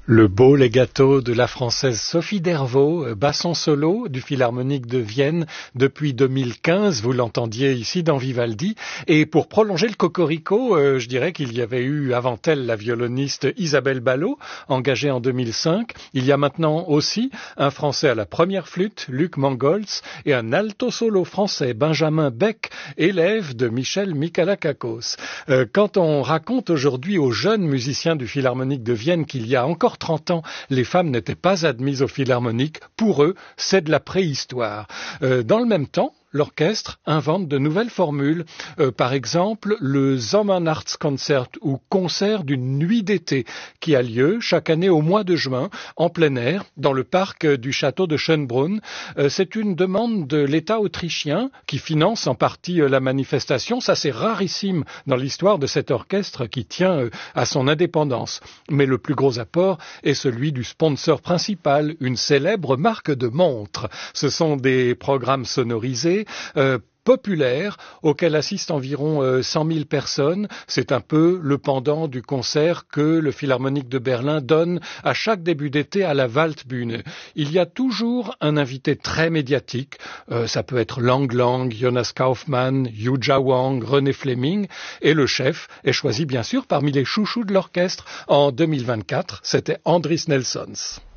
Le beau legato de la française Sophie Dervaux, basson solo du Philharmonique de Vienne depuis 2015, vous l'entendiez ici dans Vivaldi. Et pour prolonger le cocorico, je dirais qu'il y avait eu avant elle la violoniste Isabelle Ballot, engagée en 2005. Il y a maintenant aussi un Français à la première flûte, Luc Mangolz, et un alto solo français, Benjamin Beck, élève de Michel Michalakakos. Quand on raconte aujourd'hui aux jeunes musiciens du Philharmonique de Vienne qu'il y a encore 30 ans, les femmes n'étaient pas admises au Philharmonique. Pour eux, c'est de la préhistoire. Dans le même temps, l'orchestre invente de nouvelles formules. Par exemple, le Sommernachtkonzert ou concert d'une nuit d'été qui a lieu chaque année au mois de juin en plein air dans le parc du château de Schönbrunn. C'est une demande de l'État autrichien qui finance en partie la manifestation. Ça, c'est rarissime dans l'histoire de cet orchestre qui tient à son indépendance. Mais le plus gros apport est celui du sponsor principal, une célèbre marque de montres. Ce sont des programmes sonorisés populaire auquel assistent environ 100 000 personnes. C'est un peu le pendant du concert que le Philharmonique de Berlin donne à chaque début d'été à la Waldbühne. Il y a toujours un invité très médiatique. Ça peut être Lang Lang, Jonas Kaufmann, Yuja Wang, René Fleming. Et le chef est choisi bien sûr parmi les chouchous de l'orchestre. En 2024, c'était Andris Nelsons.